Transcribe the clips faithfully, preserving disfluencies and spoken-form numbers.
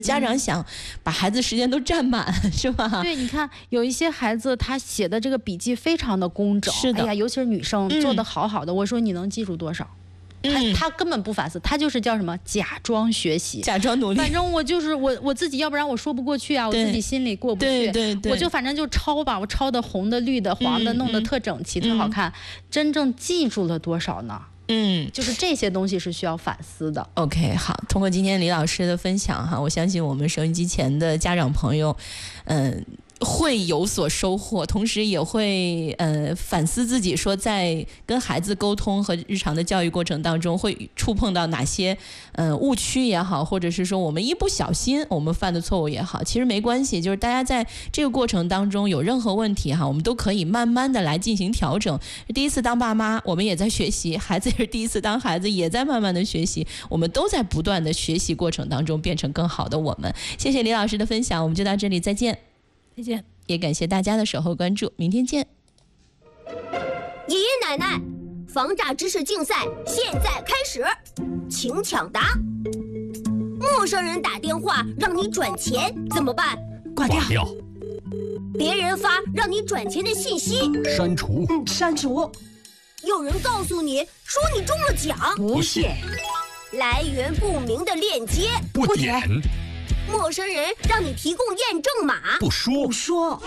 家长想把孩子时间都占满，是吧？ 对，你看有一些孩子他写的这个笔记非常的工整， 是的， 哎呀，尤其是女生、嗯、做得好好的，我说你能记住多少？他他根本不反思，他就是叫什么假装学习， 假装努力。 反正我就是我我自己，要不然我说不过去啊，我自己心里过不去。 对对对， 我就反正就抄吧，我抄的红的、绿的、黄的，嗯、弄得特整齐、嗯、特好看。嗯、真正记住了多少呢？嗯，就是这些东西是需要反思的。 OK， 好，通过今天李老师的分享哈，我相信我们收音机前的家长朋友，嗯、呃。会有所收获，同时也会呃反思自己，说在跟孩子沟通和日常的教育过程当中，会触碰到哪些呃误区也好，或者是说我们一不小心我们犯的错误也好，其实没关系，就是大家在这个过程当中有任何问题哈，我们都可以慢慢的来进行调整。第一次当爸妈，我们也在学习，孩子也是第一次当孩子，也在慢慢的学习，我们都在不断的学习过程当中变成更好的我们。谢谢李老师的分享，我们就到这里，再见。 再见， 也感谢大家的守候关注，明天见。 爷爷奶奶，防诈知识竞赛现在开始，请抢答。陌生人打电话让你转钱怎么办？ 挂掉。挂掉。 别人发让你转钱的信息， 删除。 嗯，删除。 有人告诉你说你中了奖， 不信。 来源不明的链接， 不点。 陌生人让你提供验证码， 不说不说。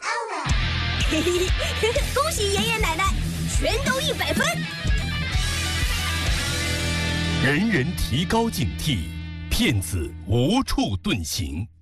恭喜爷爷奶奶，全都一百分。 人人提高警惕，骗子无处遁形。